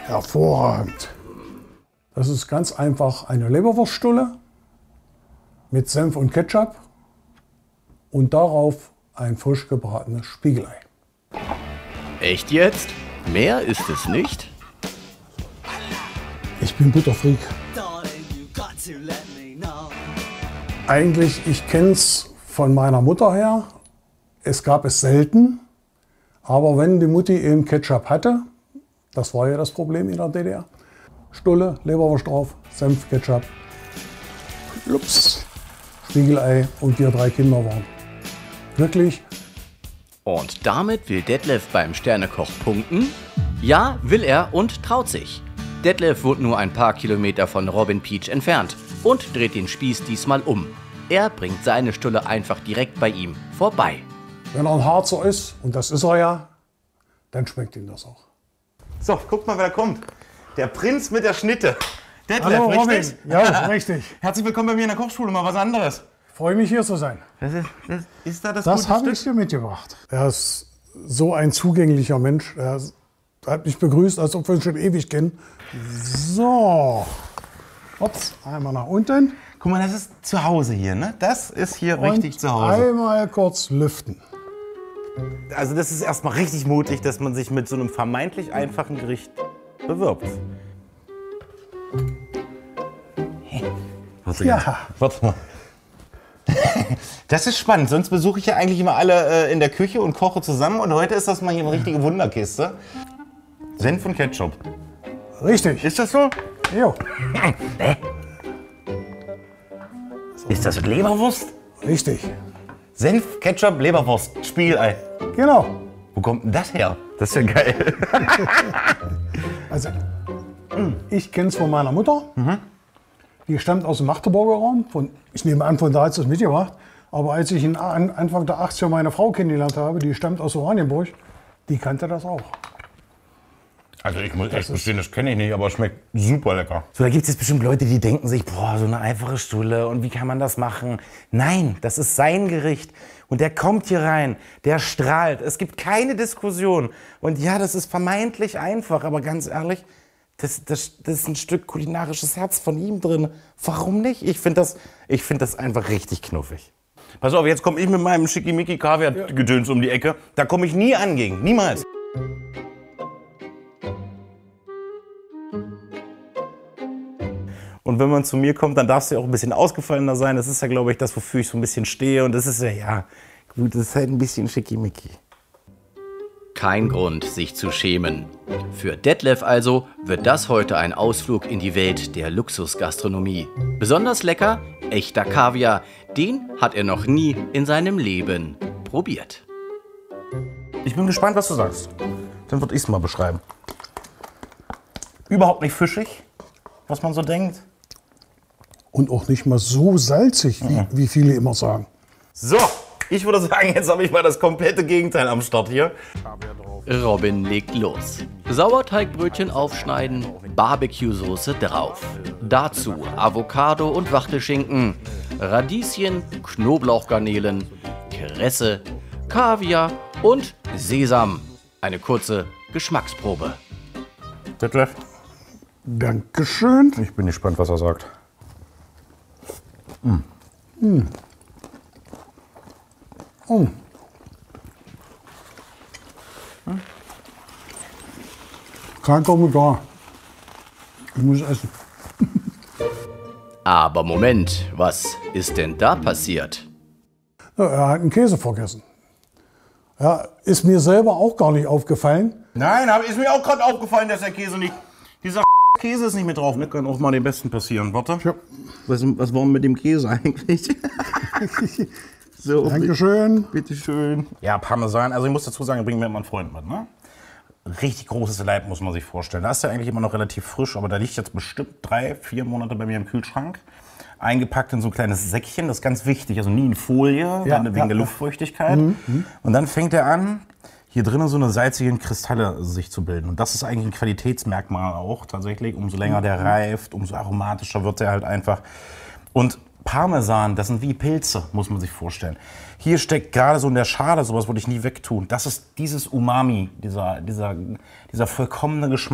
Hervorragend. Das ist ganz einfach eine Leberwurststulle mit Senf und Ketchup und darauf ein frisch gebratenes Spiegelei. Echt jetzt? Mehr ist es nicht? Ich bin Butterfreak. Eigentlich, ich kenne es von meiner Mutter her. Es gab es selten. Aber wenn die Mutti eben Ketchup hatte, das war ja das Problem in der DDR. Stulle, Leberwurst drauf, Senf, Ketchup, Lups, Spiegelei und wir 3 Kinder waren. Wirklich. Und damit will Detlef beim Sternekoch punkten? Ja, will er und traut sich. Detlef wohnt nur ein paar Kilometer von Robin Peach entfernt und dreht den Spieß diesmal um. Er bringt seine Stulle einfach direkt bei ihm vorbei. Wenn er ein Harzer ist, und das ist er ja, dann schmeckt ihm das auch. So, guck mal, wer da kommt. Der Prinz mit der Schnitte. Detlef, Hallo Robin. richtig? Ja, richtig. Herzlich willkommen bei mir in der Kochschule, mal was anderes. Freue mich hier zu sein. Ist da das Das gute habe Stück? ich dir mitgebracht. Er ist so ein zugänglicher Mensch. Er hat mich begrüßt, als ob wir uns schon ewig kennen. So. Ups, einmal nach unten. Guck mal, das ist zu Hause hier, ne? Das ist hier richtig Und zu Hause. einmal kurz lüften. Also das ist erstmal richtig mutig, dass man sich mit so einem vermeintlich einfachen Gericht bewirbt. Ja. Warte mal. Das ist spannend, sonst besuche ich ja eigentlich immer alle in der Küche und koche zusammen und heute ist das mal hier eine richtige Wunderkiste. Senf und Ketchup. Richtig. Ist das so? Jo. Ist das Leberwurst? Richtig. Senf, Ketchup, Leberwurst, Spiegelei. Genau. Wo kommt denn das her? Das ist ja geil. Also, ich kenne es von meiner Mutter. Die stammt aus dem Magdeburger Raum. Ich nehme an, von da hat sie es mitgebracht. Aber als ich Anfang der 80er meine Frau kennengelernt habe, die stammt aus Oranienburg, die kannte das auch. Also ich muss echt gestehen, das kenne ich nicht, aber es schmeckt super lecker. So, da gibt es jetzt bestimmt Leute, die denken sich, boah, so eine einfache Stulle und wie kann man das machen? Nein, das ist sein Gericht und der kommt hier rein, der strahlt. Es gibt keine Diskussion. Und ja, das ist vermeintlich einfach, aber ganz ehrlich, das ist ein Stück kulinarisches Herz von ihm drin. Warum nicht? Ich finde das einfach richtig knuffig. Pass auf, jetzt komme ich mit meinem schickimicki Kaviar-Gedöns um die Ecke. Da komme ich nie an gegen, niemals. Und wenn man zu mir kommt, dann darfst du ja auch ein bisschen ausgefallener sein. Das ist ja, glaube ich, das, wofür ich so ein bisschen stehe. Und das ist ja, gut, das ist halt ein bisschen schickimicki. Kein Grund, sich zu schämen. Für Detlef also wird das heute ein Ausflug in die Welt der Luxusgastronomie. Besonders lecker, echter Kaviar, den hat er noch nie in seinem Leben probiert. Ich bin gespannt, was du sagst. Dann würde ich es mal beschreiben. Überhaupt nicht fischig, was man so denkt. Und auch nicht mal so salzig, wie viele immer sagen. So, ich würde sagen, jetzt habe ich mal das komplette Gegenteil am Start hier. Robin legt los. Sauerteigbrötchen aufschneiden, Barbecue-Soße drauf. Dazu Avocado und Wachtelschinken, Radieschen, Knoblauchgarnelen, Kresse, Kaviar und Sesam. Eine kurze Geschmacksprobe. Detlef, Dankeschön. ich bin gespannt, was er sagt. Oh. Kein Kommentar. Ich muss essen. Aber Moment, was ist denn da passiert? Ja, er hat einen Käse vergessen. Ja, ist mir selber auch gar nicht aufgefallen. Nein, aber ist mir auch gerade aufgefallen, dass der Käse nicht... Dieser Käse ist nicht mit drauf. Ne? Kann auch mal den Besten passieren. Warte. Ja. Was war denn mit dem Käse eigentlich? So, Dankeschön. bitteschön. Ja, Parmesan. Also ich muss dazu sagen, bringen mir immer einen Freund mit. Ne? Richtig großes Leib muss man sich vorstellen. Da ist ja eigentlich immer noch relativ frisch, aber da liegt jetzt bestimmt 3-4 Monate bei mir im Kühlschrank. Eingepackt in so ein kleines Säckchen, das ist ganz wichtig, also nie in Folie, wegen der Luftfeuchtigkeit. Und dann fängt er an, hier drinnen so eine salzigen Kristalle sich zu bilden. Und das ist eigentlich ein Qualitätsmerkmal auch tatsächlich. Umso länger der reift, umso aromatischer wird er halt einfach. Und Parmesan, das sind wie Pilze, muss man sich vorstellen. Hier steckt gerade so in der Schale, sowas würde ich nie wegtun. Das ist dieses Umami, dieser vollkommene Geschmack.